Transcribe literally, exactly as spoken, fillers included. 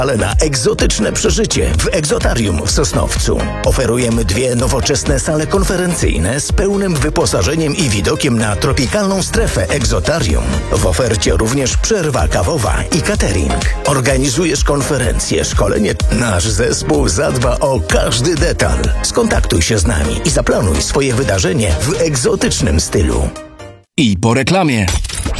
ale na egzotyczne przeżycie w Egzotarium w Sosnowcu. Oferujemy dwie nowoczesne sale konferencyjne z pełnym wyposażeniem i widokiem na tropikalną strefę Egzotarium. W ofercie również przerwa kawowa i catering. Organizujesz konferencje, szkolenie? Nasz zespół zadba o każdy detal. Skontaktuj się z nami i zaplanuj swoje wydarzenie w egzotycznym stylu. I po reklamie.